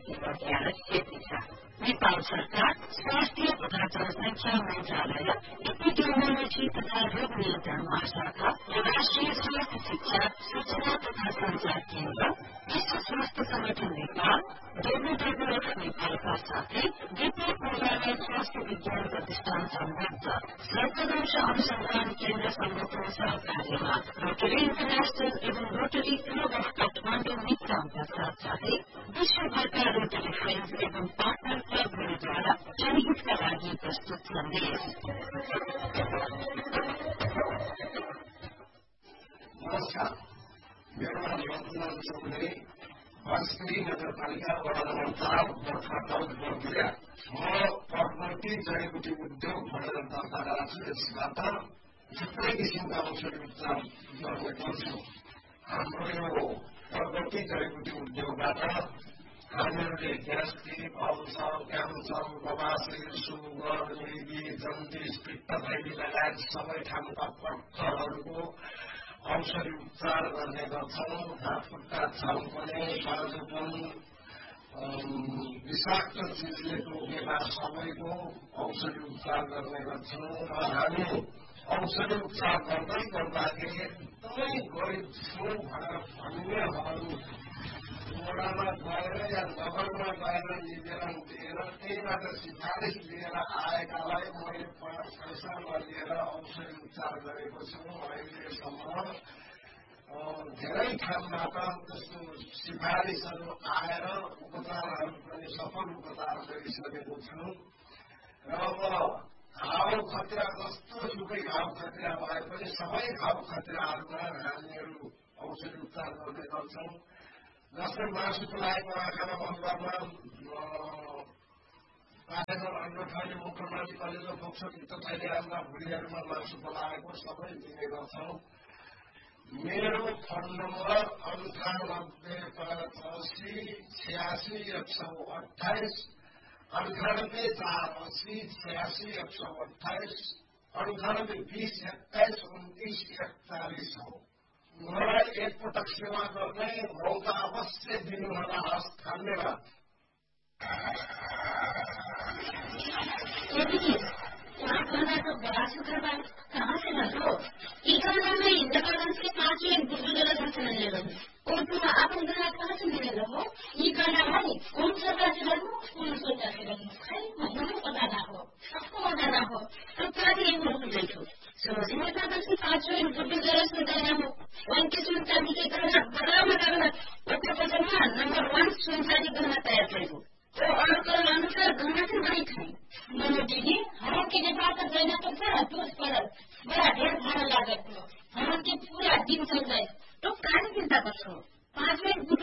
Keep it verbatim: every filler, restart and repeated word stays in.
विज्ञान यति छ। नेपाल सरकार स्वास्थ्य तथा जनसंख्या मन्त्रालय एपिडेमियोलोजी तथा रोग नियन्त्रण महाशाखा र राष्ट्रिय स्वास्थ्य शिक्षा सूचना तथा संचार केन्द्र विश्व स्वास्थ्य संगठन नेपाल डब्ल्यूडब्ल्यूएफ नेपालका साथै डिपी पूर्वालय स्वास्थ्य विज्ञान प्रतिष्ठान सम्बद्ध सर्ववंश अनुसन्धान केन्द्र संगठन सहकार्यमा रोटरी इन्टरनेशनल एवं रोटरी क्लब अफ काठमाडौँ मित्राङका साथसाथै विश्वभरका रोटरी फ्रेन्ड्स एवं पार्टनर क्लबहरूद्वारा जनहितका लागि प्रस्तुत सन्देश। नमस्कार, मेरो नाम रघुनाथ चौधरी, वास्त्री नगरपालिका वडा नम्बर चार बर्खाटाउन बर्दिया। म प्रगति जडीबुटी उद्योग भनेर दर्ता गरेको छु। यसबाट थुप्रै किसिमका औषधि उपचार गर्ने गर्छौँ। हाम्रो यो प्रगति जडीबुटी उद्योगबाट हामीहरूले gastric, ulcer, cancer, बबासिर, sugar, मृगी, jaundice, पित्तथैली लगायत सबै खालका पत्थरहरूको औषधि उपचार गर्ने गर्छौँ। हातखुट्टा छल्कने, बाजुपन, विषाक्त चिजले टोकेका सबैको औषधि उपचार गर्ने गर्छौँ। र हामी औषधि उपचार गर्दै गर्दाखेरि एकदमै गरिब छौँ भनेर भन्नेहरू वडामा गएर या नगरमा गएर निवेदन दिएर त्यहीबाट सिफारिस लिएर आएकालाई मैले पैसा नलिएर औषधि उपचार गरेको छु। अहिलेसम्म धेरै ठाउँबाट त्यस्तो सिफारिसहरू आएर उपचारहरू पनि सफल उपचार गरिसकेको छु। र अब घाउ खतरा जस्तो सुकै घाउ खतरा भए पनि सबै घाउ खतराहरूमा हामीहरू औषधि उपचार गर्ने गर्छौँ। जस्तै मासु पलाएको आँखामा बन्दरमा पारेर अन्नथली मुखमाली कलेजो फोक्सो पित्तथैली आउँदा भुँडीहरूमा मासु पलाएको सबै दिने गर्छौँ। मेरो फोन नम्बर अन्ठानब्बे पचासी छ्यासी एक सौ अठाइस अन्ठानब्बे चार अस्सी छ्यासी एक सौ अठाइस अन्ठानब्बे बिस एक्काइस उन्तिस एकचालिस हो। मलाई एकपटक सेवा गर्ने मौका अवश्य दिनुहोला। हस्, धन्यवाद। कहाँ से हो? ई गाना में इंडिपेंडेंस के पांच एक बुजुर्ग लोग सुनने लगे और तुम आप गाना कहाँ से मिले हो? ई गाना है कौन सा गाना लगो? कौन सा गाना लगो? है मुझे पता ना हो, सबको पता ना हो। तो क्या ये बोल देखो समझ में आता है कि पांच एक बुजुर्ग लोग सुनने हो उनकी सुनता भी के गाना बड़ा मजा उसके पसंद नंबर वन सुनता भी गाना तैयार करो तो और तो अनुसार गाना से नहीं खाए मैंने दीदी हम के बात करना तो बड़ा दोष पड़ा बड़ा ढेर भाड़ा लागत हम के पूरा दिन चल जाए तो काहे चिंता करो पांच मिनट